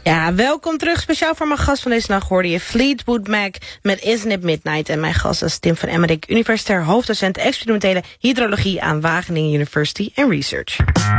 Ja, welkom terug. Speciaal voor mijn gast van deze nacht hoorde je Fleetwood Mac met Isn't It Midnight. En mijn gast is Tim van Emmerik, universitair hoofddocent experimentele hydrologie aan Wageningen University and Research.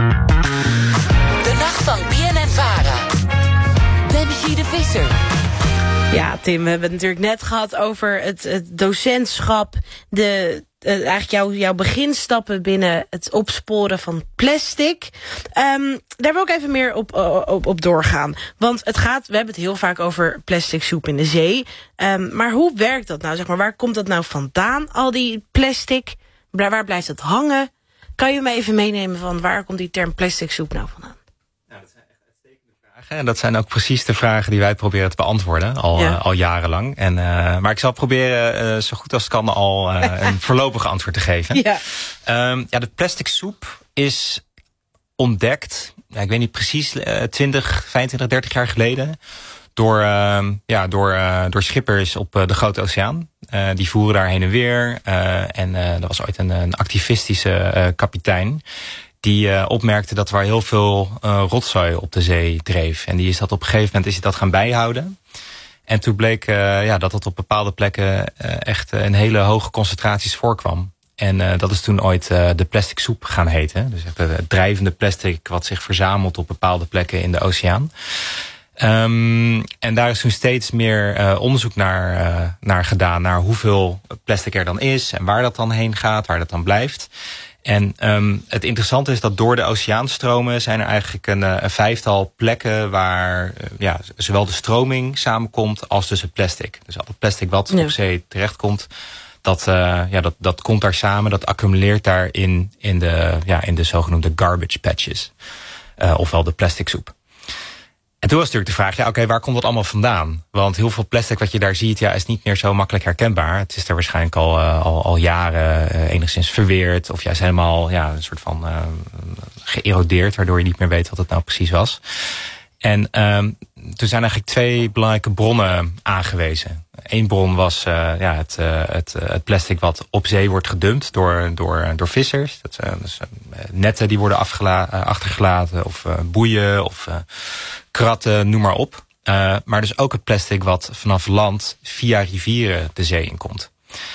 De nacht van BNN-Vara. Benji de Visser. Ja, Tim, we hebben het natuurlijk net gehad over het docentschap. Eigenlijk jouw beginstappen binnen het opsporen van plastic. Daar wil ik even meer op doorgaan. Want we hebben het heel vaak over plastic soep in de zee. Maar hoe werkt dat nou? Zeg maar, waar komt dat nou vandaan, al die plastic? Waar blijft het hangen? Kan je me even meenemen van waar komt die term plastic soep nou vandaan? Nou, dat zijn echt uitstekende vragen. En dat zijn ook precies de vragen die wij proberen te beantwoorden. Al jarenlang. Maar ik zal proberen zo goed als het kan al een voorlopig antwoord te geven. Ja. De plastic soep is ontdekt, ik weet niet precies, 20, 25, 30 jaar geleden. Door schippers op de Grote Oceaan. Die voeren daar heen en weer. Er was ooit een activistische kapitein die opmerkte dat er heel veel rotzooi op de zee dreef. En die is dat op een gegeven moment gaan bijhouden. En toen bleek dat het op bepaalde plekken echt in hele hoge concentraties voorkwam. En dat is toen ooit de plastic soep gaan heten. Dus het drijvende plastic wat zich verzamelt op bepaalde plekken in de oceaan. En daar is toen steeds meer onderzoek naar gedaan. Naar hoeveel plastic er dan is en waar dat dan heen gaat, waar dat dan blijft. En het interessante is dat door de oceaanstromen zijn er eigenlijk een vijftal plekken waar zowel de stroming samenkomt als dus het plastic. Dus al het plastic wat op zee terechtkomt, dat komt daar samen, dat accumuleert daar in de zogenoemde garbage patches. Ofwel de plastic soep. En toen was natuurlijk de vraag, waar komt dat allemaal vandaan? Want heel veel plastic wat je daar ziet, is niet meer zo makkelijk herkenbaar. Het is er waarschijnlijk al jaren enigszins verweerd. Of juist helemaal een soort van geërodeerd, waardoor je niet meer weet wat het nou precies was. En toen zijn eigenlijk twee belangrijke bronnen aangewezen. Eén bron was het plastic wat op zee wordt gedumpt door vissers. Dat zijn netten die worden achtergelaten of boeien of kratten, noem maar op. Maar dus ook het plastic wat vanaf land via rivieren de zee inkomt.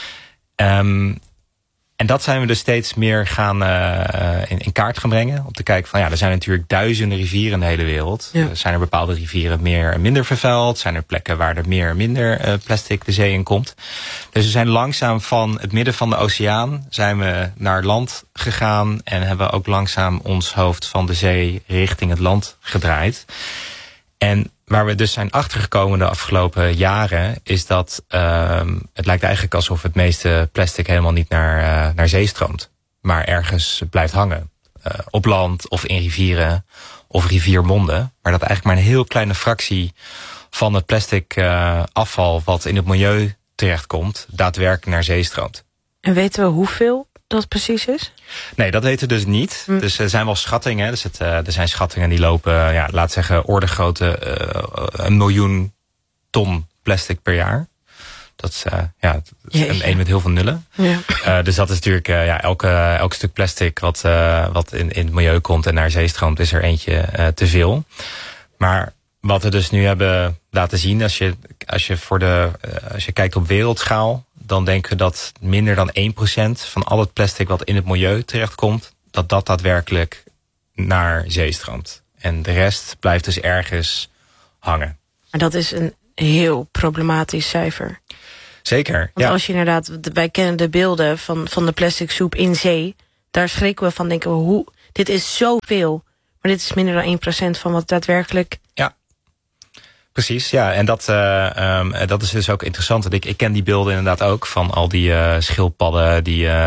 En dat zijn we dus steeds meer gaan in kaart gaan brengen. Om te kijken van er zijn natuurlijk duizenden rivieren in de hele wereld. Ja. Zijn er bepaalde rivieren meer en minder vervuild? Zijn er plekken waar er meer en minder plastic de zee in komt? Dus we zijn langzaam van het midden van de oceaan zijn we naar land gegaan. En hebben ook langzaam ons hoofd van de zee richting het land gedraaid. En waar we dus zijn achtergekomen de afgelopen jaren is dat het lijkt eigenlijk alsof het meeste plastic helemaal niet naar zee stroomt. Maar ergens blijft hangen. Op land of in rivieren of riviermonden. Maar dat eigenlijk maar een heel kleine fractie van het plastic afval wat in het milieu terechtkomt daadwerkelijk naar zee stroomt. En weten we hoeveel dat precies is? Nee, dat weten we dus niet. Dus er zijn wel schattingen. Dus er zijn schattingen die lopen, laat zeggen, ordegrootte 1 miljoen ton plastic per jaar. Dat is een met heel veel nullen. Ja. Dus dat is natuurlijk elk stuk plastic wat in het milieu komt en naar zee stroomt, is er eentje te veel. Maar wat we dus nu hebben laten zien, als je kijkt op wereldschaal, dan denken we dat minder dan 1% van al het plastic wat in het milieu terechtkomt, dat daadwerkelijk naar zee stroomt. En de rest blijft dus ergens hangen. Maar dat is een heel problematisch cijfer. Zeker, Want als je inderdaad, wij kennen de beelden van de plastic soep in zee, daar schrikken we van, denken we, dit is zoveel. Maar dit is minder dan 1% van wat daadwerkelijk... Ja. Precies, ja. En dat is dus ook interessant. Want ik ken die beelden inderdaad ook van al die schildpadden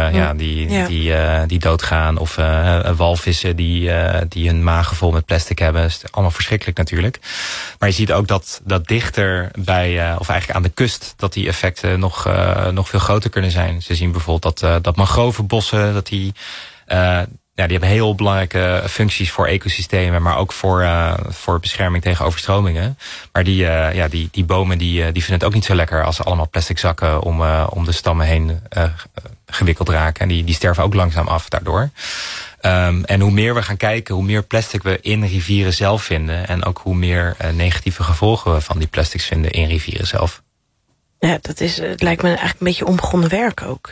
die doodgaan. Of walvissen die hun magen vol met plastic hebben. Dat is allemaal verschrikkelijk natuurlijk. Maar je ziet ook dat dichter bij, of eigenlijk aan de kust, dat die effecten nog veel groter kunnen zijn. Ze zien bijvoorbeeld dat mangrovenbossen, dat die hebben heel belangrijke functies voor ecosystemen, maar ook voor bescherming tegen overstromingen. Maar die bomen die vinden het ook niet zo lekker als ze allemaal plastic zakken om de stammen heen gewikkeld raken. En die sterven ook langzaam af daardoor. En hoe meer we gaan kijken, hoe meer plastic we in rivieren zelf vinden. En ook hoe meer negatieve gevolgen we van die plastics vinden in rivieren zelf. Ja, het lijkt me eigenlijk een beetje onbegonnen werk ook.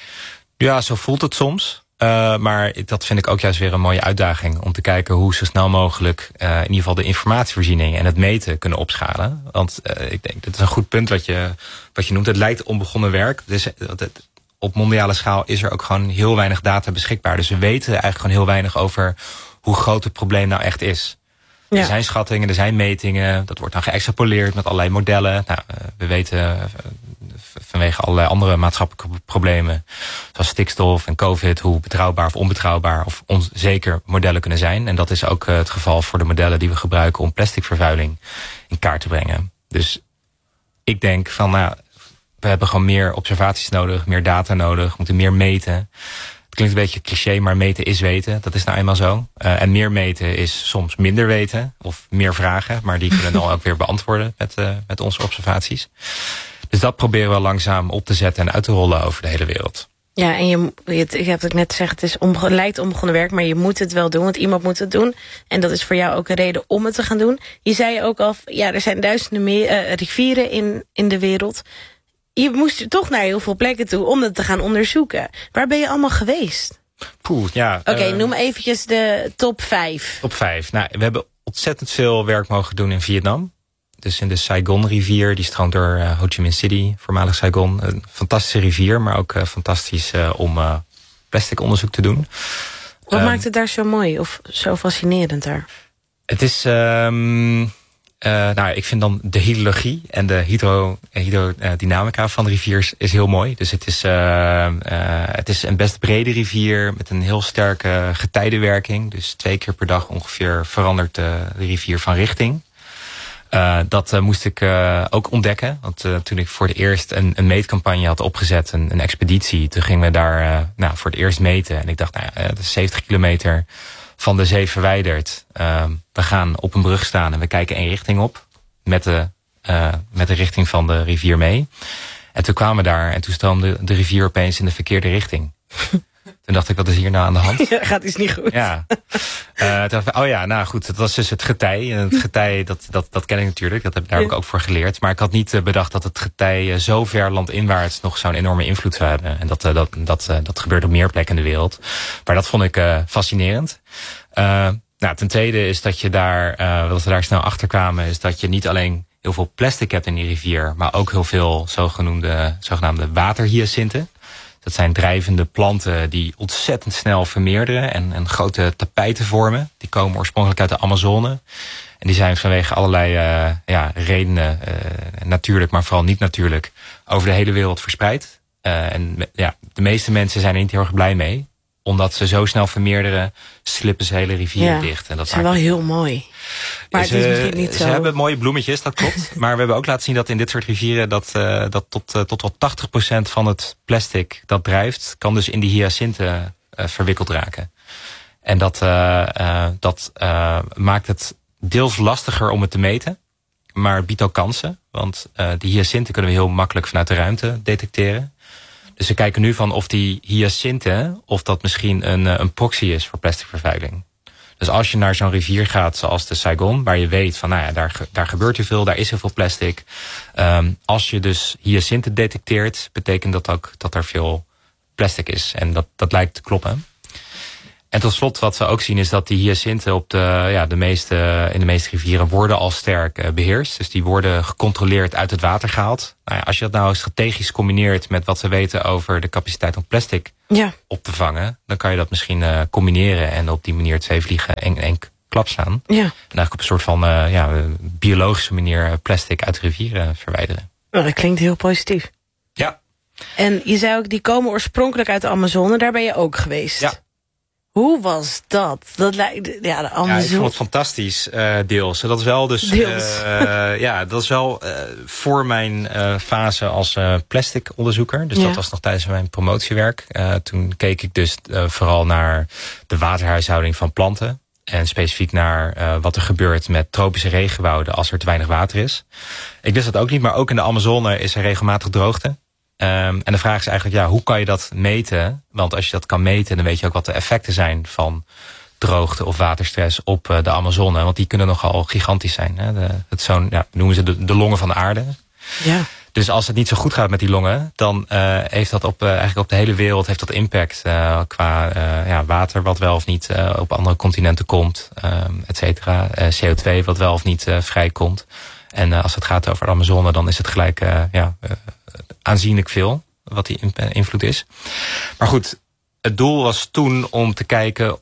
Ja, zo voelt het soms. Maar dat vind ik ook juist weer een mooie uitdaging. Om te kijken hoe zo snel mogelijk in ieder geval de informatievoorziening en het meten kunnen opschalen. Want ik denk, dat is een goed punt wat je noemt. Het lijkt onbegonnen werk. Dus op mondiale schaal is er ook gewoon heel weinig data beschikbaar. Dus we weten eigenlijk gewoon heel weinig over hoe groot het probleem nou echt is. Ja. Er zijn schattingen, er zijn metingen. Dat wordt dan geëxtrapoleerd met allerlei modellen. Nou, we weten vanwege allerlei andere maatschappelijke problemen, zoals stikstof en COVID, hoe betrouwbaar of onbetrouwbaar of onzeker modellen kunnen zijn. En dat is ook het geval voor de modellen die we gebruiken om plasticvervuiling in kaart te brengen. Dus ik denk van, we hebben gewoon meer observaties nodig, meer data nodig, we moeten meer meten. Het klinkt een beetje cliché, maar meten is weten. Dat is nou eenmaal zo. En meer meten is soms minder weten of meer vragen, maar die kunnen dan ook weer beantwoorden met onze observaties. Dus dat proberen we langzaam op te zetten en uit te rollen over de hele wereld. Ja, en ik heb het net gezegd, het lijkt onbegonnen werk, maar je moet het wel doen, want iemand moet het doen. En dat is voor jou ook een reden om het te gaan doen. Je zei ook al, er zijn duizenden rivieren in de wereld. Je moest toch naar heel veel plekken toe om het te gaan onderzoeken. Waar ben je allemaal geweest? Oké, noem eventjes de top 5. Top 5. Nou, we hebben ontzettend veel werk mogen doen in Vietnam. Dus in de Saigon-rivier, die stroomt door Ho Chi Minh City, voormalig Saigon. Een fantastische rivier, maar ook fantastisch om plastic onderzoek te doen. Wat maakt het daar zo mooi of zo fascinerend daar? Het is, ik vind dan de hydrologie en de hydrodynamica van de rivier is heel mooi. Dus het is een best brede rivier met een heel sterke getijdenwerking. Dus 2 keer per dag ongeveer verandert de rivier van richting. Dat moest ik ook ontdekken. Want toen ik voor het eerst een meetcampagne had opgezet, een expeditie, toen gingen we daar voor het eerst meten. En ik dacht, dat is 70 kilometer van de zee verwijderd. We gaan op een brug staan en we kijken 1 richting op. Met de richting van de rivier mee. En toen kwamen we daar en toen stroomde de rivier opeens in de verkeerde richting. Toen dacht ik, wat is hier nou aan de hand? Ja, gaat iets niet goed. Ja. Toen dacht ik, goed, dat was dus het getij. En het getij, dat ken ik natuurlijk. Daar heb ik ook voor geleerd. Maar ik had niet bedacht dat het getij zo ver landinwaarts nog zo'n enorme invloed zou hebben. En dat gebeurt op meer plekken in de wereld. Maar dat vond ik fascinerend. Ten tweede is dat wat we daar snel achter kwamen, is dat je niet alleen heel veel plastic hebt in die rivier, maar ook heel veel zogenaamde waterhyacinten. Dat zijn drijvende planten die ontzettend snel vermeerderen en grote tapijten vormen. Die komen oorspronkelijk uit de Amazone. En die zijn vanwege allerlei redenen, natuurlijk, maar vooral niet natuurlijk, over de hele wereld verspreid. De meeste mensen zijn er niet heel erg blij mee. Omdat ze zo snel vermeerderen, slippen ze hele rivieren dicht. En dat is wel heel mooi. Maar het is misschien niet zo. Ze hebben mooie bloemetjes, dat klopt. Maar we hebben ook laten zien dat in dit soort rivieren dat tot wel 80% van het plastic dat drijft, kan dus in die hyacinten verwikkeld raken. En dat maakt het deels lastiger om het te meten. Maar het biedt ook kansen. Want die hyacinten kunnen we heel makkelijk vanuit de ruimte detecteren. Dus we kijken nu van of die hyacinten, of dat misschien een proxy is voor plasticvervuiling. Dus als je naar zo'n rivier gaat zoals de Saigon, waar je weet van daar gebeurt heel veel, daar is heel veel plastic. Als je dus hyacinten detecteert, betekent dat ook dat er veel plastic is. En dat lijkt te kloppen. En tot slot wat we ook zien is dat die hyacinten in de meeste rivieren worden al sterk beheerst. Dus die worden gecontroleerd uit het water gehaald. Als je dat nou strategisch combineert met wat we weten over de capaciteit om plastic op te vangen, dan kan je dat misschien combineren en op die manier 2 vliegen in één klap slaan. Ja. En eigenlijk op een soort van biologische manier plastic uit de rivieren verwijderen. Nou, dat klinkt heel positief. Ja. En je zei ook, die komen oorspronkelijk uit de Amazone, daar ben je ook geweest. Ja. Hoe was dat? Dat lijkt, ja, de Amazone. Ja, ik vond het fantastisch, deels. Dat is wel dus, dat is wel voor mijn fase als plastic onderzoeker. Dus dat was nog tijdens mijn promotiewerk. Toen keek ik dus vooral naar de waterhuishouding van planten. En specifiek naar wat er gebeurt met tropische regenwouden als er te weinig water is. Ik wist dat ook niet, maar ook in de Amazone is er regelmatig droogte. En de vraag is eigenlijk, hoe kan je dat meten? Want als je dat kan meten, dan weet je ook wat de effecten zijn van droogte of waterstress op de Amazone. Want die kunnen nogal gigantisch zijn. Hè? Noemen ze de longen van de aarde. Ja. Dus als het niet zo goed gaat met die longen, dan heeft dat eigenlijk op de hele wereld heeft dat impact qua water wat wel of niet op andere continenten komt, et cetera. CO2 wat wel of niet vrijkomt. En als het gaat over de Amazone, dan is het gelijk aanzienlijk veel wat die invloed is. Maar goed, het doel was toen om te kijken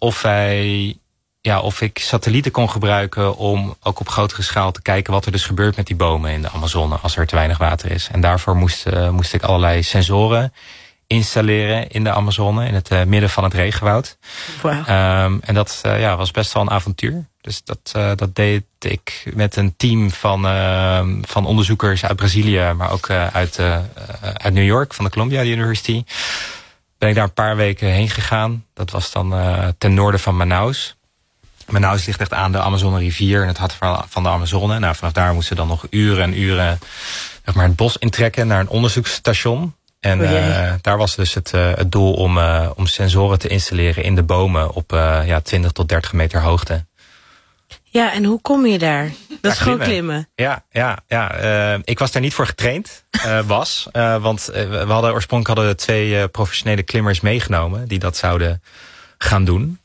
of ik satellieten kon gebruiken om ook op grotere schaal te kijken wat er dus gebeurt met die bomen in de Amazone als er te weinig water is. En daarvoor moest ik allerlei sensoren installeren in de Amazone, in het midden van het regenwoud. Wow. En dat was best wel een avontuur. Dus dat deed ik met een team van onderzoekers uit Brazilië, maar ook uit New York, van de Columbia University. Ben ik daar een paar weken heen gegaan. Dat was dan ten noorden van Manaus. Manaus ligt echt aan de Amazone rivier in het hart van de Amazone. Nou, vanaf daar moesten we dan nog uren en uren het bos intrekken naar een onderzoeksstation. En daar was dus het doel om sensoren te installeren in de bomen op 20 tot 30 meter hoogte. Ja, en hoe kom je daar? Dat is gewoon klimmen. Ja. Ik was daar niet voor getraind, want we hadden oorspronkelijk 2 professionele klimmers meegenomen die dat zouden gaan doen.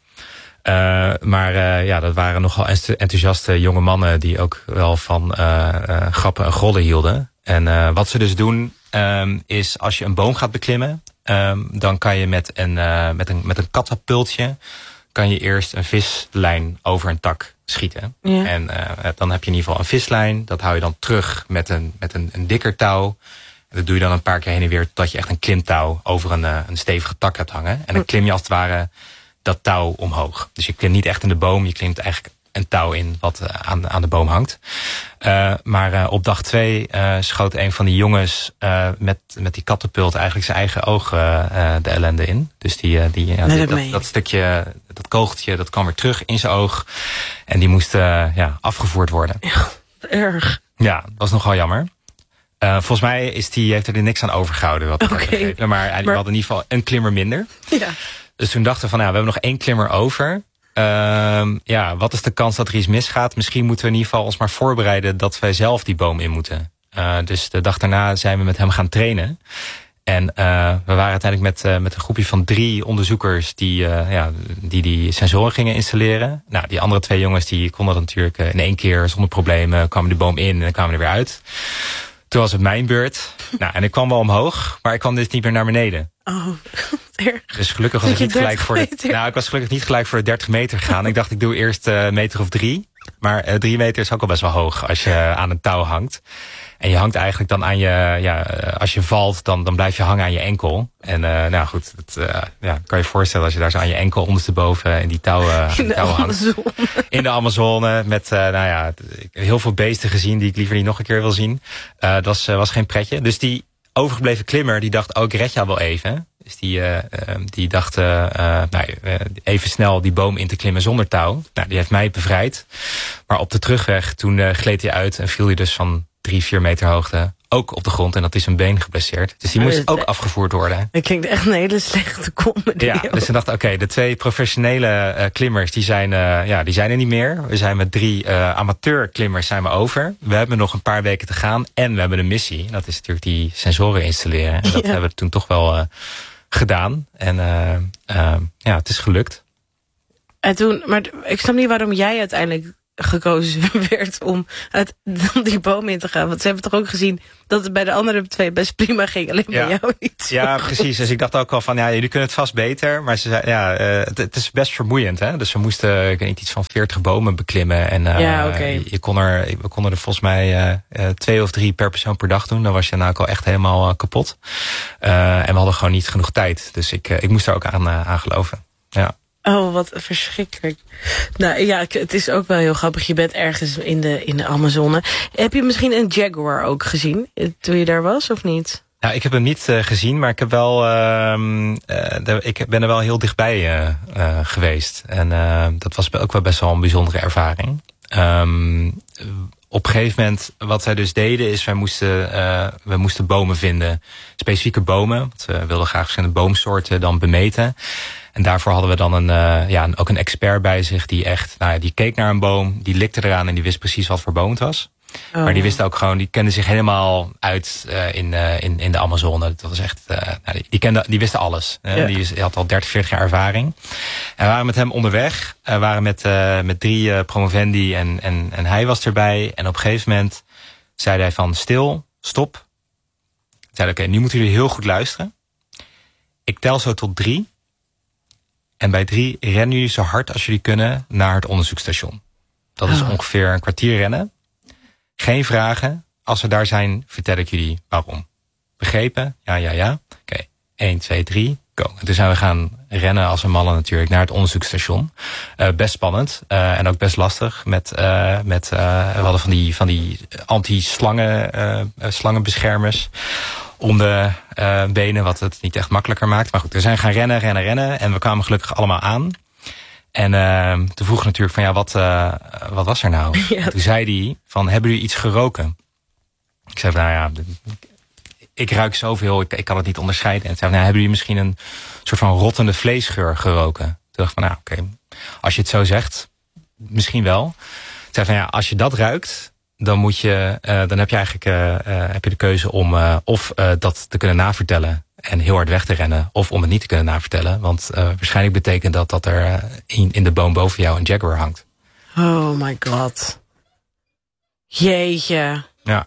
Maar dat waren nogal enthousiaste jonge mannen die ook wel van grappen en grollen hielden. En wat ze dus doen is als je een boom gaat beklimmen, dan kan je met een katapultje kan je eerst een vislijn over een tak schieten. Ja. En dan heb je in ieder geval een vislijn. Dat hou je dan terug met een dikker touw. En dat doe je dan een paar keer heen en weer totdat je echt een klimtouw over een stevige tak hebt hangen. En dan klim je als het ware dat touw omhoog. Dus je klimt niet echt in de boom, je klimt eigenlijk een touw in wat aan de boom hangt. Maar op dag 2 schoot een van die jongens met die katapult eigenlijk zijn eigen oog de ellende in. Dus dat stukje, dat kogeltje, dat kwam weer terug in zijn oog. En die moest afgevoerd worden. Ja, erg. Ja, dat was nogal jammer. Volgens mij heeft er niks aan overgehouden. Maar we hadden in ieder geval een klimmer minder. Ja. Dus toen dachten we van, we hebben nog 1 klimmer over. Wat is de kans dat er iets misgaat? Misschien moeten we in ieder geval ons maar voorbereiden dat wij zelf die boom in moeten. Dus de dag daarna zijn we met hem gaan trainen. En we waren uiteindelijk met een groepje van 3 onderzoekers die sensoren gingen installeren. Nou, die andere 2 jongens die konden dat natuurlijk in 1 keer zonder problemen, kwamen de boom in en kwamen er weer uit. Toen was het mijn beurt. Nou, en ik kwam wel omhoog, maar ik kwam dus niet meer naar beneden. Oh, erg. Dus gelukkig was ik niet gelijk voor ik was gelukkig niet gelijk voor de 30 meter gegaan. Ik dacht, ik doe eerst meter of 3. Maar 3 meter is ook al best wel hoog als je aan een touw hangt. En je hangt eigenlijk dan aan als je valt, dan blijf je hangen aan je enkel. En kan je voorstellen als je daar zo aan je enkel ondersteboven in die touw hangt. In de Amazone met heel veel beesten gezien die ik liever niet nog een keer wil zien. Dat was geen pretje. Dus die overgebleven klimmer die dacht, ik red jou wel even. Dus die dacht even snel die boom in te klimmen zonder touw. Nou, die heeft mij bevrijd. Maar op de terugweg, toen gleed hij uit en viel hij dus van 3-4 meter hoogte ook op de grond. En dat is een been geblesseerd. Dus die moest ook afgevoerd worden. Dat klinkt echt een hele slechte comedy. Ja, dus ze dachten, de 2 professionele klimmers, die zijn er niet meer. We zijn met 3 amateurklimmers zijn we over. We hebben nog een paar weken te gaan. En we hebben een missie. Dat is natuurlijk die sensoren installeren. En dat hebben we toen toch wel gedaan. En het is gelukt. En maar ik snap niet waarom jij uiteindelijk gekozen werd om die boom in te gaan. Want ze hebben toch ook gezien dat het bij de andere 2 best prima ging. Alleen bij jou niet. Ja, precies. Dus ik dacht ook al van, jullie kunnen het vast beter. Maar ze zei, het is best vermoeiend. Hè? Dus we moesten iets van 40 bomen beklimmen. En we konden er volgens mij 2 of 3 per persoon per dag doen. Dan was je nou ook al echt helemaal kapot. En we hadden gewoon niet genoeg tijd. Dus ik moest er ook aan geloven. Ja. Oh, wat verschrikkelijk. Nou ja, het is ook wel heel grappig. Je bent ergens in de Amazone. Heb je misschien een jaguar ook gezien toen je daar was, of niet? Nou, ik heb hem niet gezien, maar ik heb wel, ik ben er wel heel dichtbij geweest. En dat was ook wel best wel een bijzondere ervaring. Op een gegeven moment, wat zij dus deden, is we moesten bomen vinden. Specifieke bomen, want we wilden graag verschillende boomsoorten dan bemeten. En daarvoor hadden we dan ook een expert bij zich die echt, die keek naar een boom, die likte eraan en die wist precies wat voor boom het was. Oh. Maar die wist ook gewoon, die kende zich helemaal uit in de Amazone. Dat was echt, die wisten alles. Ja. Die had al 30, 40 jaar ervaring. En we waren met hem onderweg. We waren met 3 promovendi en hij was erbij. En op een gegeven moment zei hij van stil, stop. Zei oké, nu moeten jullie heel goed luisteren. Ik tel zo tot 3. En bij 3 rennen jullie zo hard als jullie kunnen naar het onderzoekstation. Dat is ongeveer een kwartier rennen. Geen vragen. Als we daar zijn, vertel ik jullie waarom. Begrepen? Ja. Oké. 1, 2, 3, go. En toen zijn we gaan rennen als een malle natuurlijk naar het onderzoeksstation. Best spannend. En ook best lastig. We hadden van die anti-slangenbeschermers om de benen, wat het niet echt makkelijker maakt. Maar goed, we zijn gaan rennen. En we kwamen gelukkig allemaal aan. En toen vroeg ik natuurlijk van wat was er nou? Ja. Toen zei hij van, hebben jullie iets geroken? Ik zei van, ik ruik zoveel, ik kan het niet onderscheiden. En toen zei hij, hebben jullie misschien een soort van rottende vleesgeur geroken? Toen dacht ik van, oké, als je het zo zegt, misschien wel. Toen zei van, als je dat ruikt, dan moet je, dan heb je eigenlijk heb je de keuze om of dat te kunnen navertellen en heel hard weg te rennen, of om het niet te kunnen navertellen. Want waarschijnlijk betekent dat er in de boom boven jou een jaguar hangt. Oh my god. Jeetje. Ja.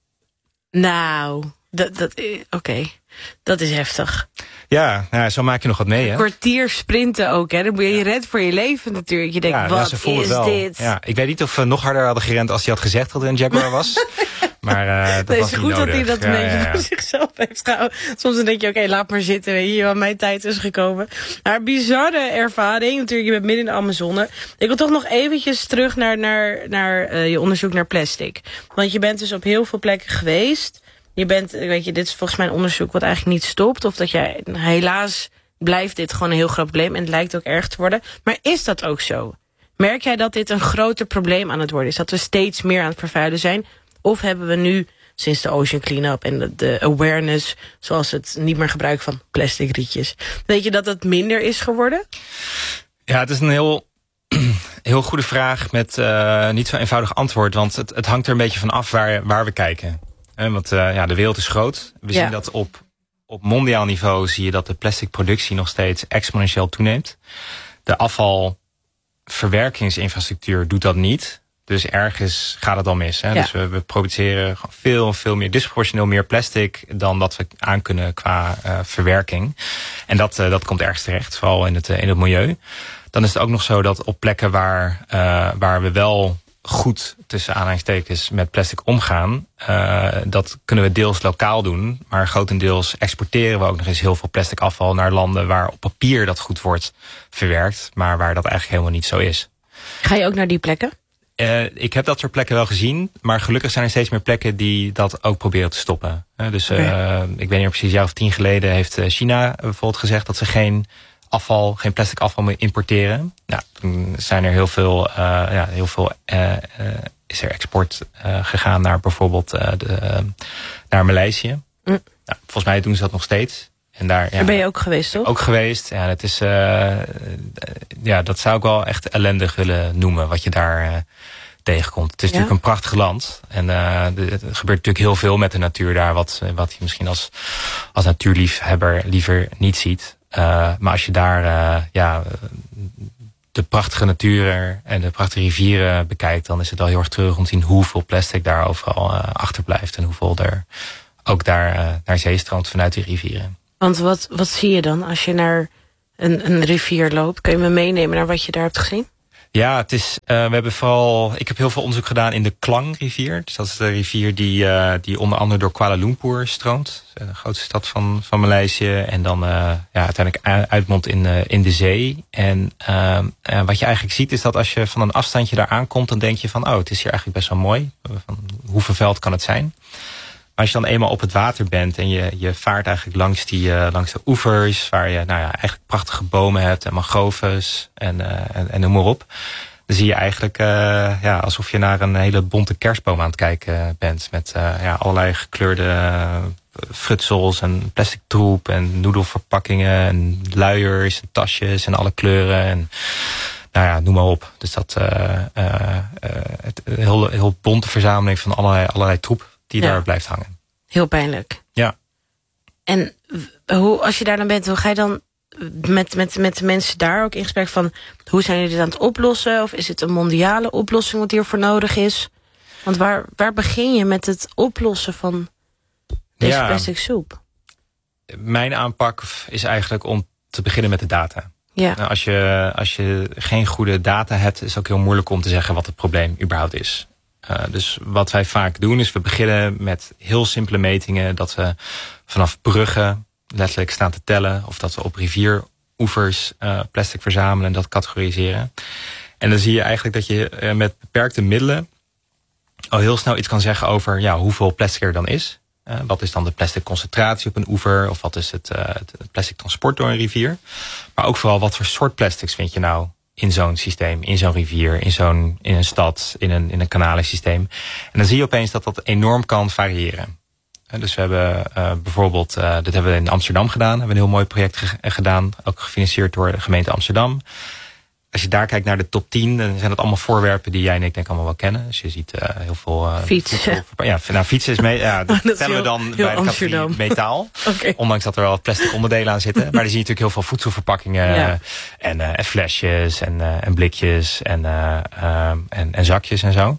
Nou, oké. Dat is heftig. Ja, zo maak je nog wat mee, hè? Een kwartier sprinten ook, hè? Dan moet je redt voor je leven natuurlijk. Je denkt, wat is dit? Ja, ik weet niet of we nog harder hadden gerend als hij had gezegd dat hij een jaguar was. Maar dat was niet goed nodig. Dat hij dat een beetje voor zichzelf heeft gehouden. Soms dan denk je, oké, laat maar zitten. Weet je wel, mijn tijd is gekomen. Maar bizarre ervaring. Natuurlijk, je bent midden in de Amazone. Ik wil toch nog eventjes terug naar je onderzoek naar plastic. Want je bent dus op heel veel plekken geweest. Je bent, weet je, dit is volgens mij een onderzoek wat eigenlijk niet stopt. Of dat jij, helaas blijft dit gewoon een heel groot probleem. En het lijkt ook erg te worden. Maar is dat ook zo? Merk jij dat dit een groter probleem aan het worden is? Dat we steeds meer aan het vervuilen zijn? Of hebben we nu, sinds de Ocean Cleanup en de awareness, zoals het niet meer gebruiken van plastic rietjes, weet je dat het minder is geworden? Ja, het is een heel goede vraag met niet zo'n eenvoudig antwoord. Want het hangt er een beetje van af waar we kijken. Want de wereld is groot. We zien dat op mondiaal niveau zie je dat de plastic productie nog steeds exponentieel toeneemt. De afvalverwerkingsinfrastructuur doet dat niet. Dus ergens gaat het al mis. Hè? Ja. Dus we produceren veel meer, disproportioneel meer plastic dan dat we aan kunnen qua verwerking. En dat komt ergens terecht, vooral in het milieu. Dan is het ook nog zo dat op plekken waar we wel goed tussen aanhalingstekens met plastic omgaan, dat kunnen we deels lokaal doen, maar grotendeels exporteren we ook nog eens heel veel plastic afval naar landen waar op papier dat goed wordt verwerkt, maar waar dat eigenlijk helemaal niet zo is. Ga je ook naar die plekken? Ik heb dat soort plekken wel gezien, maar gelukkig zijn er steeds meer plekken die dat ook proberen te stoppen. Dus ik weet niet precies, een jaar of 10 geleden heeft China bijvoorbeeld gezegd dat ze geen plastic afval meer importeren. Nou, toen zijn er heel veel is er export gegaan naar bijvoorbeeld naar Maleisië. Nou, volgens mij doen ze dat nog steeds. En daar ben je ook geweest, toch? Ook geweest. Ja, het is, dat zou ik wel echt ellendig willen noemen, wat je daar tegenkomt. Het is natuurlijk een prachtig land. En er gebeurt natuurlijk heel veel met de natuur daar, wat je misschien als natuurliefhebber liever niet ziet. Maar als je daar de prachtige natuur en de prachtige rivieren bekijkt, dan is het wel heel erg treurig om te zien hoeveel plastic daar overal achterblijft. En hoeveel er ook daar naar zee stroomt vanuit die rivieren. Want wat zie je dan als je naar een rivier loopt? Kun je me meenemen naar wat je daar hebt gezien? Ja, het is. We hebben ik heb heel veel onderzoek gedaan in de Klang-rivier. Dus dat is de rivier die onder andere door Kuala Lumpur stroomt. De grootste stad van Maleisië. En dan uiteindelijk uitmondt in de zee. En wat je eigenlijk ziet is dat als je van een afstandje daar aankomt, dan denk je van, het is hier eigenlijk best wel mooi. Hoe vervuild kan het zijn? Maar als je dan eenmaal op het water bent en je vaart eigenlijk langs de oevers, waar je eigenlijk prachtige bomen hebt en mangroves en noem maar op. Dan zie je eigenlijk alsof je naar een hele bonte kerstboom aan het kijken bent. Met allerlei gekleurde frutsels en plastic troep en noedelverpakkingen en luiers en tasjes en alle kleuren. En noem maar op. Dus dat heel bonte verzameling van allerlei troep die daar blijft hangen. Heel pijnlijk. Ja. En als je daar dan bent, hoe ga je dan met de mensen daar ook in gesprek van, hoe zijn jullie dit aan het oplossen? Of is het een mondiale oplossing wat hiervoor nodig is? Want waar begin je met het oplossen van deze plastic soep? Mijn aanpak is eigenlijk om te beginnen met de data. Ja. Nou, als je geen goede data hebt, is het ook heel moeilijk om te zeggen wat het probleem überhaupt is. Dus wat wij vaak doen is we beginnen met heel simpele metingen. Dat we vanaf bruggen letterlijk staan te tellen. Of dat we op rivieroevers plastic verzamelen en dat categoriseren. En dan zie je eigenlijk dat je met beperkte middelen al heel snel iets kan zeggen over hoeveel plastic er dan is. Wat is dan de plastic concentratie op een oever? Of wat is het plastic transport door een rivier? Maar ook vooral wat voor soort plastics vind je nou in zo'n systeem, in zo'n rivier, in een stad, in een kanalensysteem. En dan zie je opeens dat dat enorm kan variëren. Dus we hebben bijvoorbeeld, dit hebben we in Amsterdam gedaan. We hebben een heel mooi project gedaan, ook gefinancierd door de gemeente Amsterdam. Als je daar kijkt naar de top 10, dan zijn dat allemaal voorwerpen die jij en ik denk allemaal wel kennen. Dus je ziet heel veel fietsen. Fietsen is mee. Ja, dat tellen we dan bij de categorie metaal. Okay. Ondanks dat er wel plastic onderdelen aan zitten. Maar dan zie je natuurlijk heel veel voedselverpakkingen en flesjes en blikjes en zakjes en zo.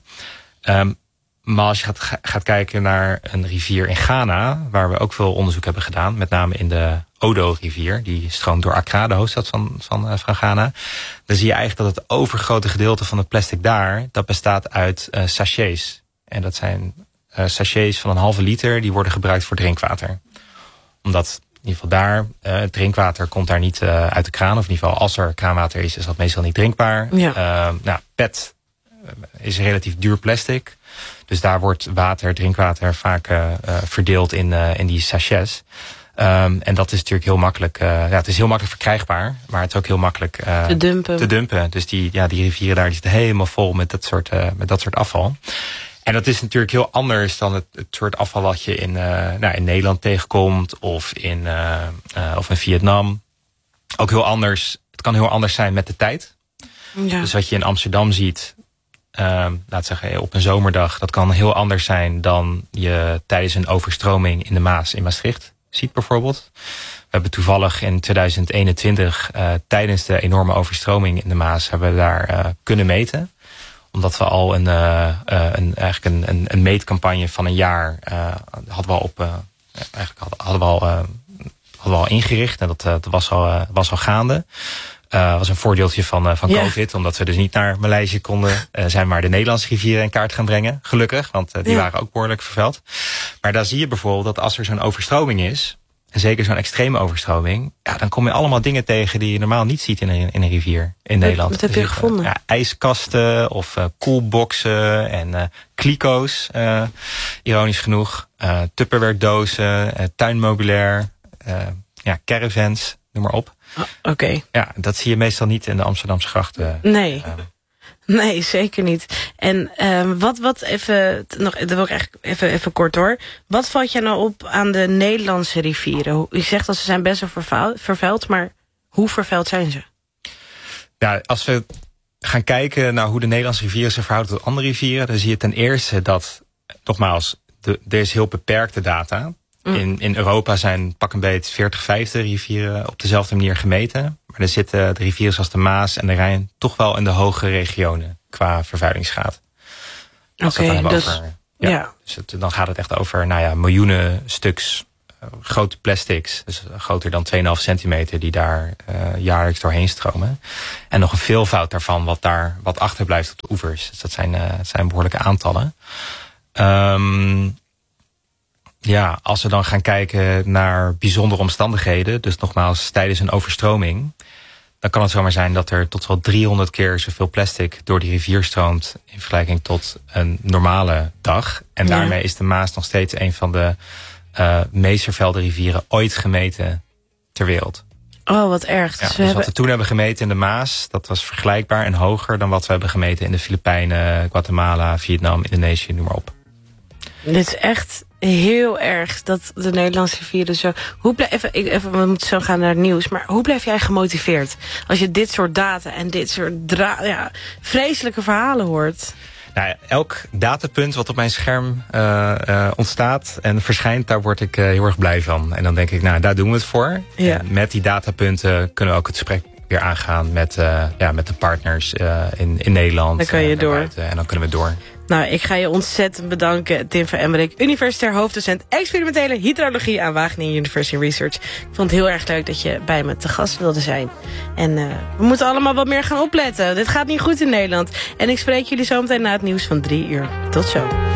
Maar als je gaat kijken naar een rivier in Ghana, waar we ook veel onderzoek hebben gedaan, met name in de Odo-rivier, die stroomt door Accra, de hoofdstad van Ghana. Dan zie je eigenlijk dat het overgrote gedeelte van het plastic daar, dat bestaat uit sachets. En dat zijn sachets van 1,5 liter, die worden gebruikt voor drinkwater. Omdat in ieder geval daar, het drinkwater komt daar niet uit de kraan. Of in ieder geval als er kraanwater is dat meestal niet drinkbaar. Ja. PET is relatief duur plastic. Dus daar wordt drinkwater vaak verdeeld in die sachets. En dat is natuurlijk heel makkelijk. Het is heel makkelijk verkrijgbaar, maar het is ook heel makkelijk te dumpen. Dus die rivieren daar die zitten helemaal vol met dat soort afval. En dat is natuurlijk heel anders dan het soort afval wat je in Nederland tegenkomt of in Vietnam. Ook heel anders. Het kan heel anders zijn met de tijd. Ja. Dus wat je in Amsterdam ziet, laat zeggen op een zomerdag, dat kan heel anders zijn dan je tijdens een overstroming in de Maas in Maastricht ziet bijvoorbeeld. We hebben toevallig in 2021 tijdens de enorme overstroming in de Maas hebben we daar kunnen meten. Omdat we al een meetcampagne van een jaar hadden we al ingericht. En dat was al gaande. Was een voordeeltje van COVID. Omdat we dus niet naar Maleisië konden. Zijn maar de Nederlandse rivieren in kaart gaan brengen. Gelukkig, want die waren ook behoorlijk vervuild. Maar daar zie je bijvoorbeeld dat als er zo'n overstroming is, en zeker zo'n extreme overstroming, dan kom je allemaal dingen tegen die je normaal niet ziet in een rivier in Nederland. Wat heb je gevonden? Ja, ijskasten of koelboxen en kliko's, ironisch genoeg. Tupperware dozen, tuinmeubilair, caravans, noem maar op. Oké. Ja, dat zie je meestal niet in de Amsterdamse grachten. Nee. Nee, zeker niet. En wat even, nog, dat wil ik eigenlijk even kort hoor. Wat valt je nou op aan de Nederlandse rivieren? Je zegt dat ze zijn best wel vervuild, maar hoe vervuild zijn ze? Ja, als we gaan kijken naar hoe de Nederlandse rivieren zich verhouden tot andere rivieren, dan zie je ten eerste dat, nogmaals, er is heel beperkte data. In Europa zijn pak een beet 40, 50 rivieren op dezelfde manier gemeten. Maar er zitten de rivieren zoals de Maas en de Rijn toch wel in de hogere regionen qua vervuilingsgraad. Oké, dus dan gaat het echt over miljoenen stuks grote plastics, dus groter dan 2,5 centimeter, die daar jaarlijks doorheen stromen. En nog een veelvoud daarvan wat achterblijft op de oevers. Dus dat zijn behoorlijke aantallen. Als we dan gaan kijken naar bijzondere omstandigheden, dus nogmaals tijdens een overstroming, dan kan het zomaar zijn dat er tot wel 300 keer zoveel plastic door die rivier stroomt in vergelijking tot een normale dag. En daarmee is de Maas nog steeds een van de meest vervuilde rivieren ooit gemeten ter wereld. Oh, wat erg. Dus wat we toen hebben gemeten in de Maas, dat was vergelijkbaar en hoger dan wat we hebben gemeten in de Filipijnen, Guatemala, Vietnam, Indonesië, noem maar op. Dit is echt heel erg dat de Nederlandse rivieren zo... we moeten zo gaan naar het nieuws, maar hoe blijf jij gemotiveerd als je dit soort data en dit soort vreselijke verhalen hoort? Nou, elk datapunt wat op mijn scherm ontstaat en verschijnt, daar word ik heel erg blij van. En dan denk ik, nou, daar doen we het voor. Ja. En met die datapunten kunnen we ook het gesprek weer aangaan met de partners in Nederland. Dan kan je door. En dan kunnen we door. Nou, ik ga je ontzettend bedanken, Tim van Emmerik, universitair hoofddocent experimentele hydrologie aan Wageningen University Research. Ik vond het heel erg leuk dat je bij me te gast wilde zijn. En we moeten allemaal wat meer gaan opletten. Dit gaat niet goed in Nederland. En ik spreek jullie zo meteen na het nieuws van 3 uur. Tot zo.